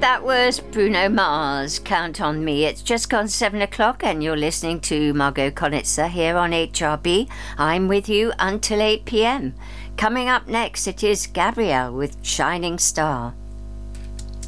That was Bruno Mars, Count on Me. It's just gone 7 o'clock and you're listening to Margot Konitzer here on HRB. I'm with you until 8 p.m. Coming up next, it is Gabrielle with Shining Star.